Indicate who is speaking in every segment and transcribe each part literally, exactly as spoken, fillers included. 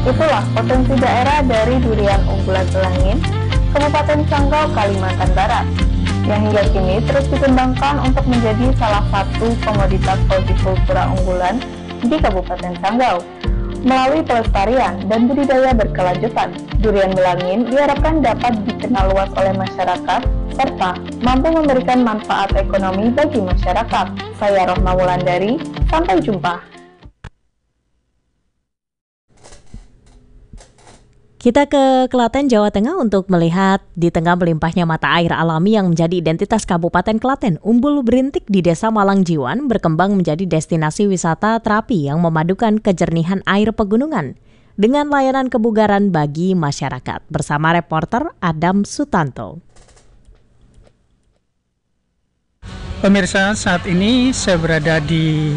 Speaker 1: Itulah potensi daerah dari durian unggulan Belangin, Kabupaten Sanggau, Kalimantan Barat, yang hingga kini terus dikembangkan untuk menjadi salah satu komoditas hortikultura unggulan di Kabupaten Sanggau. Melalui pelestarian dan budidaya berkelanjutan, durian Belangin diharapkan dapat dikenal luas oleh masyarakat serta mampu memberikan manfaat ekonomi bagi masyarakat. Saya Rohma Wulandari, sampai jumpa.
Speaker 2: Kita ke Klaten, Jawa Tengah untuk melihat di tengah melimpahnya mata air alami yang menjadi identitas Kabupaten Klaten, Umbul Brintik di Desa Malangjiwan berkembang menjadi destinasi wisata terapi yang memadukan kejernihan air pegunungan dengan layanan kebugaran bagi masyarakat. Bersama reporter Adam Sutanto.
Speaker 3: Pemirsa, saat ini saya berada di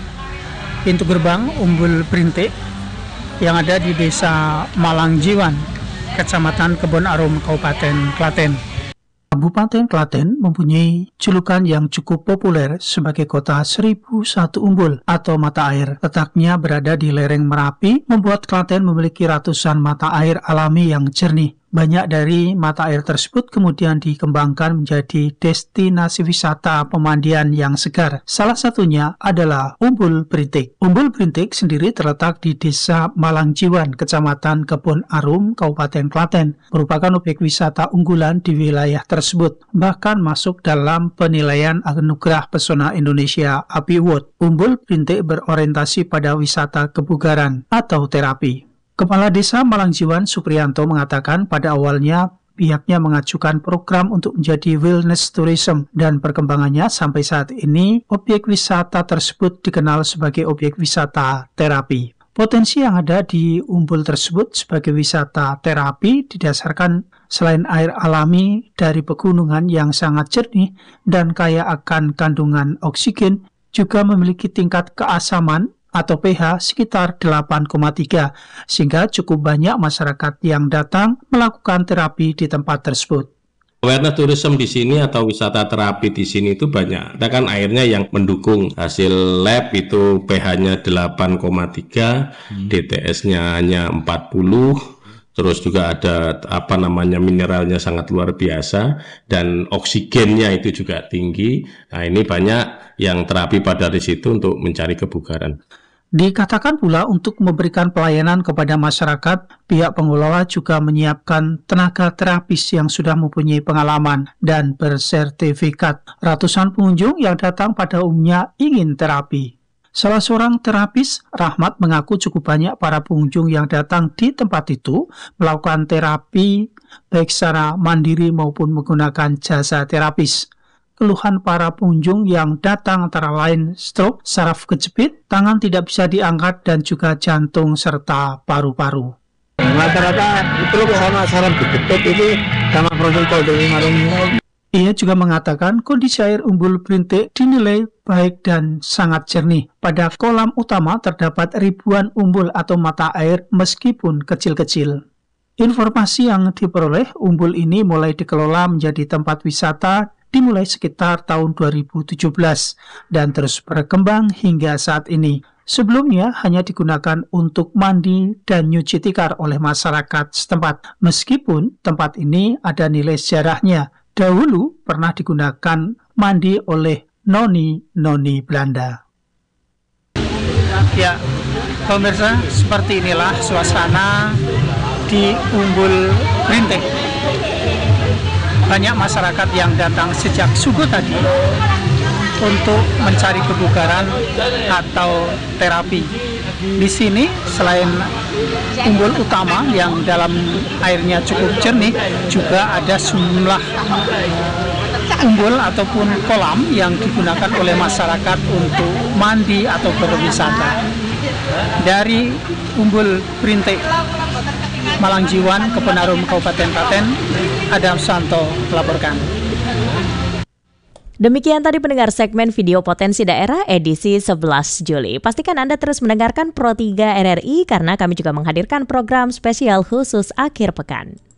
Speaker 3: pintu gerbang Umbul Brintik yang ada di Desa Malangjiwan, Kecamatan Kebon Arum, Kabupaten Klaten. Kabupaten Klaten mempunyai julukan yang cukup populer sebagai kota seribu satu umbul atau mata air. Letaknya berada di lereng Merapi, membuat Klaten memiliki ratusan mata air alami yang jernih. Banyak dari mata air tersebut kemudian dikembangkan menjadi destinasi wisata pemandian yang segar. Salah satunya adalah Umbul Brintik. Umbul Brintik sendiri terletak di Desa Malangjiwan, Kecamatan Kebon Arum, Kabupaten Klaten, merupakan objek wisata unggulan di wilayah tersebut, bahkan masuk dalam penilaian Anugerah Pesona Indonesia A P I Award. Umbul Brintik berorientasi pada wisata kebugaran atau terapi. Kepala Desa Malangjiwan Supriyanto mengatakan pada awalnya pihaknya mengajukan program untuk menjadi wellness tourism dan perkembangannya sampai saat ini objek wisata tersebut dikenal sebagai objek wisata terapi. Potensi yang ada di Umbul tersebut sebagai wisata terapi didasarkan selain air alami dari pegunungan yang sangat jernih dan kaya akan kandungan oksigen, juga memiliki tingkat keasaman atau pH sekitar delapan koma tiga, sehingga cukup banyak masyarakat yang datang melakukan terapi di tempat tersebut.
Speaker 4: Wellness tourism di sini atau wisata terapi di sini itu banyak. Ada kan airnya yang mendukung. Hasil lab itu pH-nya delapan koma tiga, hmm. D T S-nya hanya empat puluh. Terus juga ada apa namanya mineralnya sangat luar biasa dan oksigennya itu juga tinggi. Nah, ini banyak yang terapi pada di situ untuk mencari kebugaran.
Speaker 3: Dikatakan pula untuk memberikan pelayanan kepada masyarakat, pihak pengelola juga menyiapkan tenaga terapis yang sudah mempunyai pengalaman dan bersertifikat. Ratusan pengunjung yang datang pada umumnya ingin terapi. Salah seorang terapis, Rahmat, mengaku cukup banyak para pengunjung yang datang di tempat itu melakukan terapi baik secara mandiri maupun menggunakan jasa terapis. Keluhan para pengunjung yang datang antara lain stroke, saraf kejepit, tangan tidak bisa diangkat, dan juga jantung serta paru-paru.
Speaker 5: Rata-rata itu sama saraf kejepit ini sama protokol dari marung.
Speaker 3: Ia juga mengatakan kondisi air Umbul Brintik dinilai baik dan sangat jernih. Pada kolam utama terdapat ribuan umbul atau mata air meskipun kecil-kecil. Informasi yang diperoleh, umbul ini mulai dikelola menjadi tempat wisata dimulai sekitar tahun dua ribu tujuh belas dan terus berkembang hingga saat ini. Sebelumnya hanya digunakan untuk mandi dan nyuci tikar oleh masyarakat setempat. Meskipun tempat ini ada nilai sejarahnya, dahulu pernah digunakan mandi oleh noni-noni Belanda. Ya, pemirsa, seperti inilah suasana di Umbul Brintik. Banyak masyarakat yang datang sejak subuh tadi untuk mencari kebugaran atau terapi. Di sini selain umbul utama yang dalam airnya cukup jernih, juga ada sejumlah umbul ataupun kolam yang digunakan oleh masyarakat untuk mandi atau berwisata. Dari Umbul Brintik, Malangjiwan, Kebon Arum, Kabupaten Klaten, Adam Santo melaporkan.
Speaker 2: Demikian tadi pendengar segmen video potensi daerah edisi sebelas Juli. Pastikan Anda terus mendengarkan Pro tiga R R I karena kami juga menghadirkan program spesial khusus akhir pekan.